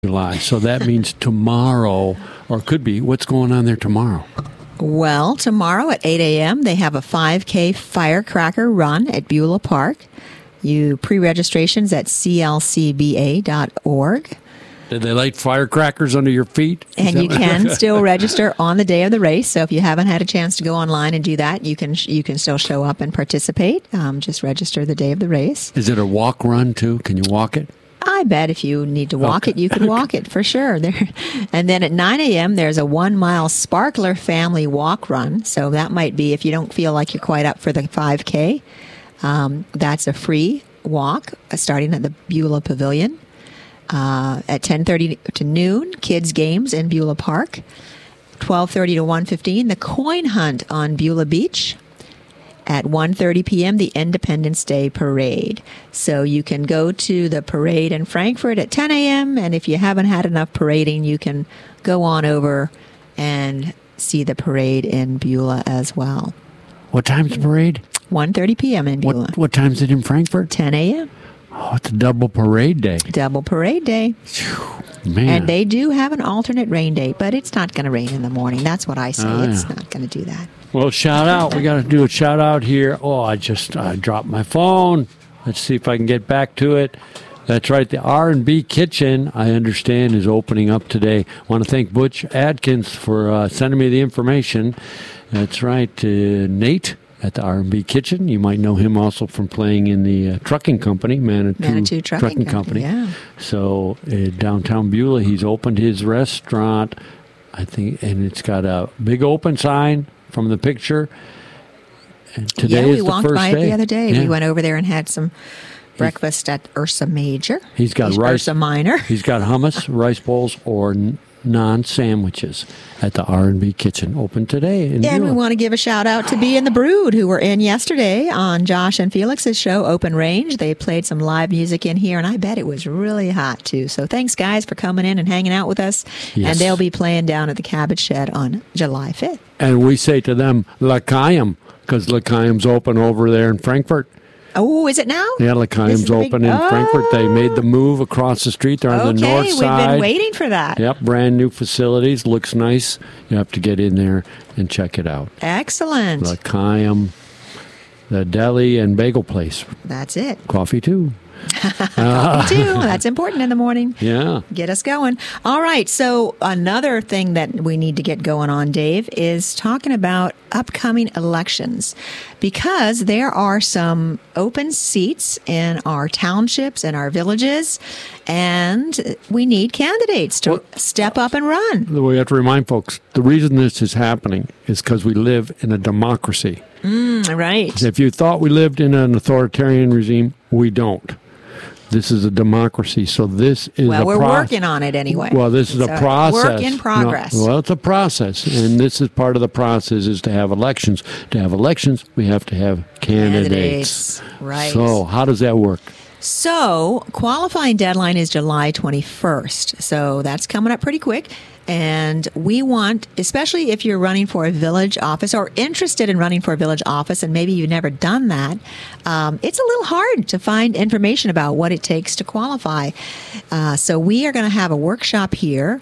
July. So that means tomorrow, or it could be, what's going on there tomorrow? Well, tomorrow at 8 a.m., they have a 5K firecracker run at Beulah Park. You pre-registrations at clcba.org. Did they light firecrackers under your feet? And you can still register on the day of the race. So if you haven't had a chance to go online and do that, you can still show up and participate. Just register the day of the race. Is it a walk run too? Can you walk it? I bet if you need to walk it, you can walk it for sure. And then at 9 a.m., there's a 1 mile Sparkler family walk run. So that might be if you don't feel like you're quite up for the 5K. That's a free walk starting at the Beulah Pavilion. At 10:30 to noon, kids' games in Beulah Park. 12:30 to 1:15, the coin hunt on Beulah Beach. At 1:30 p.m., the Independence Day Parade. So you can go to the parade in Frankfort at 10 a.m., and if you haven't had enough parading, you can go on over and see the parade in Beulah as well. What time's the parade? 1:30 p.m. in Beulah. What time's it in Frankfurt? 10 a.m. Oh, it's a double parade day. Double parade day. Man. And they do have an alternate rain day, but it's not going to rain in the morning. That's what I say. It's not going to do that. Well, shout out. We got to do a shout out here. Oh, I dropped my phone. Let's see if I can get back to it. That's right. The R&B Kitchen, I understand, is opening up today. I want to thank Butch Adkins for sending me the information. That's right. Nate at the R&B Kitchen. You might know him also from playing in the trucking company, Manitou Trucking Company. Yeah. So downtown Beulah, he's opened his restaurant, I think, and it's got a big open sign from the picture. And today is the first day. We walked by it the other day. Yeah. We went over there and had some breakfast at Ursa Major. He's got rice. Ursa Minor. He's got hummus, rice bowls, or non-sandwiches at the R&B Kitchen, open today in And Beulah. we want to give a shout out to Bee and the Brood, who were in yesterday on Josh and Felix's show, Open Range. They played some live music in here, and I bet it was really hot, too. So thanks, guys, for coming in and hanging out with us. Yes. And they'll be playing down at the Cabbage Shed on July 5th. And we say to them, L'Chaim, because L'Chaim's open over there in Frankfurt. Oh, is it now? Yeah, L'Chaim's open in Frankfurt. They made the move across the street. They're on the north side. Okay, we've been waiting for that. Yep, brand new facilities. Looks nice. You have to get in there and check it out. Excellent. L'Chaim, the deli and bagel place. That's it. Coffee, too. Coffee, too. That's important in the morning. Yeah. Get us going. All right. So another thing that we need to get going on, Dave, is talking about upcoming elections, because there are some open seats in our townships and our villages, and we need candidates to step up and run. We have to remind folks, the reason this is happening is because we live in a democracy. Right. If you thought we lived in an authoritarian regime, we don't. This is a democracy, so this is we're working on it anyway. Well, this is a process. Work in progress. No, well, it's a process, and this is part of the process is to have elections. To have elections, we have to have candidates. Right. So how does that work? So qualifying deadline is July 21st. So that's coming up pretty quick. And we want, especially if you're running for a village office or interested in running for a village office, and maybe you've never done that, it's a little hard to find information about what it takes to qualify. So we are going to have a workshop here.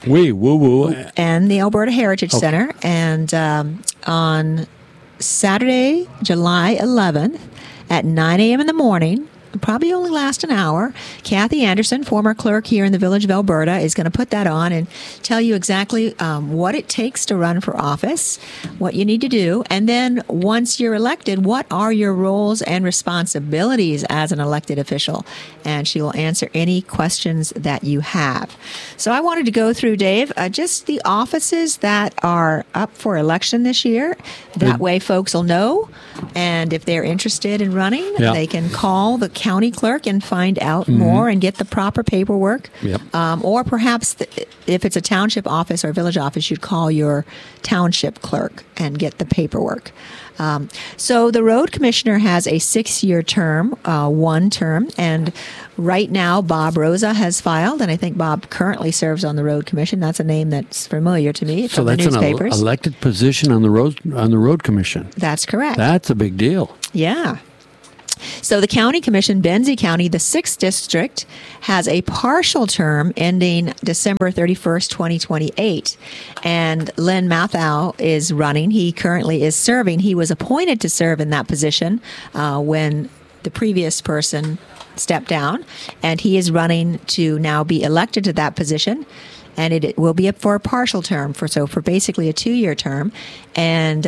And the Alberta Heritage Center. And on Saturday, July 11th at 9 a.m. in the morning, probably only last an hour. Kathy Anderson, former clerk here in the Village of Alberta, is going to put that on and tell you exactly what it takes to run for office, what you need to do, and then once you're elected, what are your roles and responsibilities as an elected official? And she will answer any questions that you have. So I wanted to go through, Dave, just the offices that are up for election this year. That way folks will know, and if they're interested in running, they can call the county clerk and find out more and get the proper paperwork. Or perhaps if it's a township office or village office, you'd call your township clerk and get the paperwork. So the road commissioner has a 6-year term, one term, and right now Bob Rosa has filed, and I think Bob currently serves on the road commission. That's a name that's familiar to me from the newspapers. An elected position on the road commission. That's correct. That's a big deal. Yeah. So the county commission, Benzie County, the 6th district, has a partial term ending December 31st, 2028. And Len Mathau is running. He currently is serving. He was appointed to serve in that position when the previous person stepped down. And he is running to now be elected to that position. And it will be up for a partial term, for basically a 2-year term. And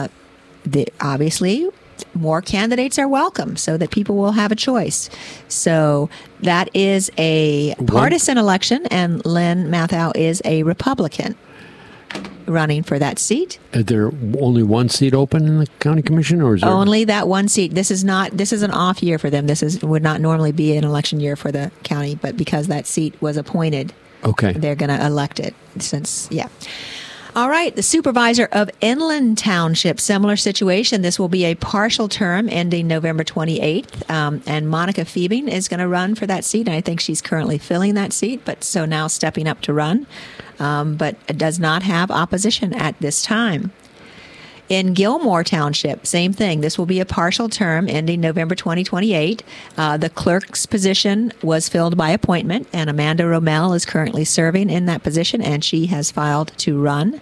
obviously, more candidates are welcome so that people will have a choice. So that is a partisan election, and Len Mathau is a Republican running for that seat. Is there only one seat open in the county commission, or is there only that one seat? This is an off year for them. Would not normally be an election year for the county, but because that seat was appointed, okay, they're going to elect it. All right, the supervisor of Inland Township, similar situation. This will be a partial term ending November 28th, and Monica Fiebing is going to run for that seat. And I think she's currently filling that seat, but so now stepping up to run, but it does not have opposition at this time. In Gilmore Township, same thing. This will be a partial term ending November 2028. The clerk's position was filled by appointment, and Amanda Rommel is currently serving in that position, and she has filed to run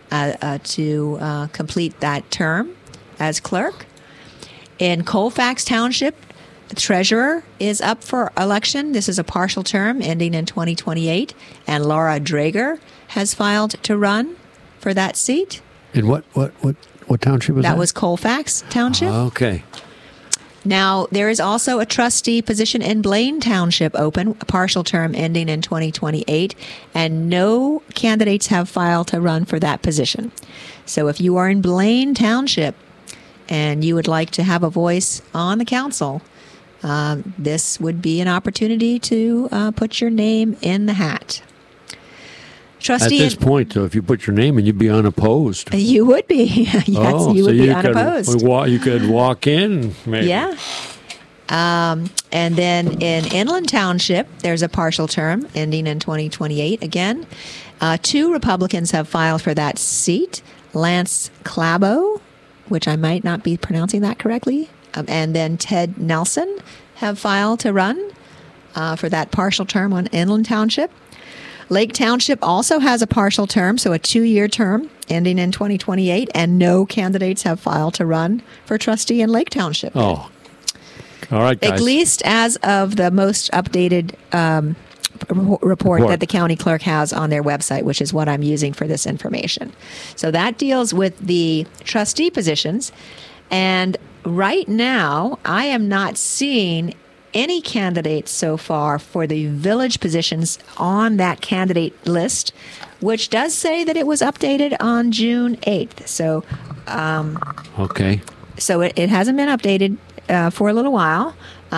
to complete that term as clerk. In Colfax Township, the treasurer is up for election. This is a partial term ending in 2028, and Laura Drager has filed to run for that seat. And what township was that? That was Colfax Township. Okay. Now, there is also a trustee position in Blaine Township open, a partial term ending in 2028, and no candidates have filed to run for that position. So if you are in Blaine Township and you would like to have a voice on the council, this would be an opportunity to put your name in the hat. Trustee, at this point, though, if you put your name in, you'd be unopposed. You would be. Yes, you would be unopposed. You could walk in, maybe. Yeah. And then in Inland Township, there's a partial term ending in 2028 again. 2 Republicans have filed for that seat. Lance Clabo, which I might not be pronouncing that correctly, and then Ted Nelson have filed to run for that partial term on Inland Township. Lake Township also has a partial term, so a 2-year term ending in 2028, and no candidates have filed to run for trustee in Lake Township. Oh, all right, guys. At least as of the most updated report that the county clerk has on their website, which is what I'm using for this information. So that deals with the trustee positions, and right now I am not seeing any candidates so far for the village positions on that candidate list, which does say that it was updated on June 8th. So, okay. So it hasn't been updated for a little while.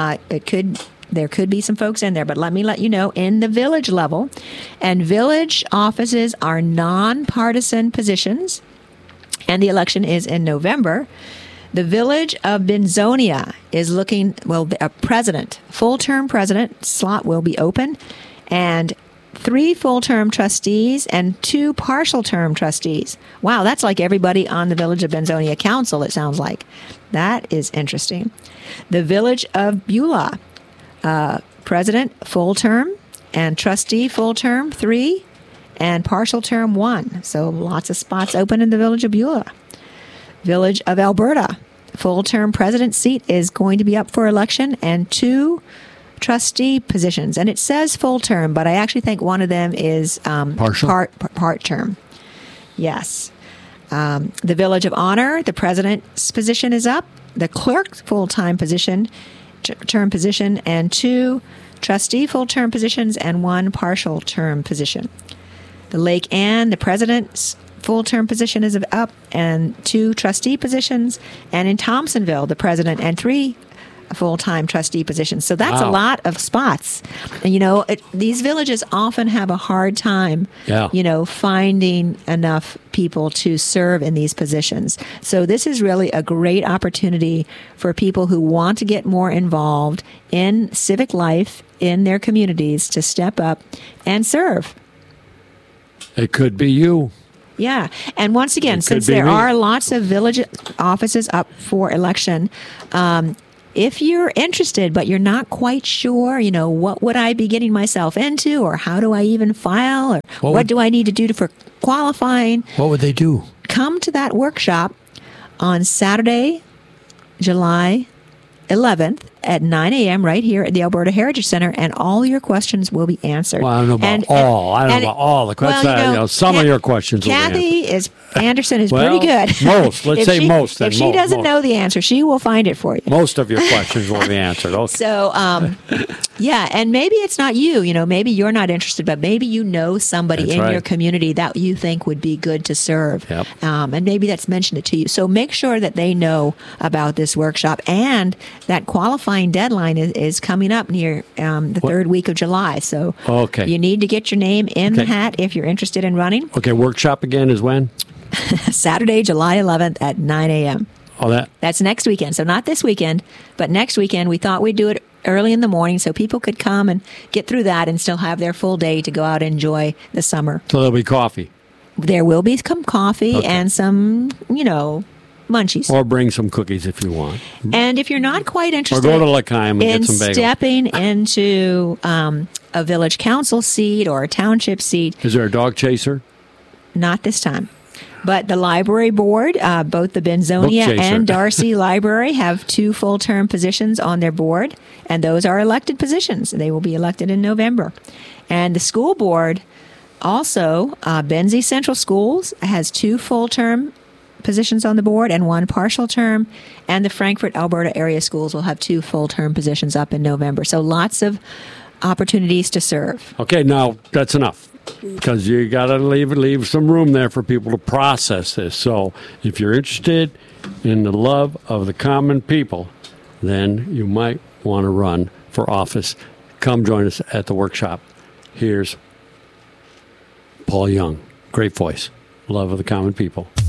There could be some folks in there, but let me let you know, in the village level, and village offices are nonpartisan positions, and the election is in November. The village of Benzonia is looking, a full-term president slot will be open, and 3 full-term trustees and 2 partial-term trustees. Wow, that's like everybody on the Village of Benzonia Council, it sounds like. That is interesting. The village of Beulah, president full-term and trustee full-term 3 and partial term 1. So lots of spots open in the village of Beulah. Village of Alberta, full-term president seat is going to be up for election, and 2 trustee positions. And it says full-term, but I actually think one of them is part-term. Yes. The Village of Honor, the president's position is up. The clerk's full-time position, term position, and 2 trustee full-term positions and 1 partial-term position. The Lake Ann, the president's full-term position is up, and 2 trustee positions, and in Thompsonville, the president and 3 full-time trustee positions. So that's a lot of spots. And, these villages often have a hard time, finding enough people to serve in these positions. So this is really a great opportunity for people who want to get more involved in civic life in their communities to step up and serve. It could be you. Yeah. And once again, since there are lots of village offices up for election, if you're interested, but you're not quite sure, what would I be getting myself into, or how do I even file, or what do I need to do for qualifying? What would they do? Come to that workshop on Saturday, July 11th at 9 a.m. right here at the Alberta Heritage Center, and all your questions will be answered. Well, I don't know about all. I don't know about all the questions. Well, some of your questions will be answered. Kathy Anderson is Well, pretty good. Most. Let's say most. If she doesn't know the answer, she will find it for you. Most of your questions will be answered. Okay. So, yeah, and maybe it's not you. Maybe you're not interested, but maybe you know somebody That's in right. your community that you think would be good to serve. Yep. And maybe that's mentioned it to you. So make sure that they know about this workshop, and that qualifying deadline is coming up near the third week of July. So Okay. you need to get your name in the hat if you're interested in running. Okay, workshop again is when? Saturday, July 11th at 9 a.m. Oh, That's next weekend. So not this weekend, but next weekend. We thought we'd do it early in the morning so people could come and get through that and still have their full day to go out and enjoy the summer. so there'll be coffee. There will be some coffee and some, munchies. Or bring some cookies if you want. And if you're not quite Or interested go to L'Chaim and in get some bagels. stepping into a village council seat or a township seat, Is there a dog chaser? not this time. But the library board, both the Book Benzonia chaser. and Darcy Library, have 2 full-term positions on their board, and those are elected positions. They will be elected in November. And the school board also, Benzie Central Schools has 2 full-term positions on the board and 1 partial term, and the Frankfurt, Alberta area schools will have 2 full-term positions up in November. So lots of opportunities to serve. Okay, now that's enough. Because you got to leave some room there for people to process this. So if you're interested in the love of the common people, then you might want to run for office. Come join us at the workshop. Here's Paul Young. Great voice. Love of the common people.